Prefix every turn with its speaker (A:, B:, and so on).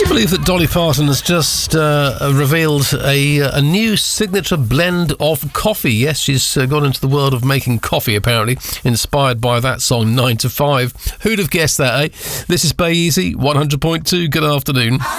A: you believe that Dolly Parton has just revealed a new signature blend of coffee? Yes, she's gone into the world of making coffee, apparently, inspired by that song 9 to 5. Who'd have guessed that, eh? This is Bay Easy, 100.2. Good afternoon.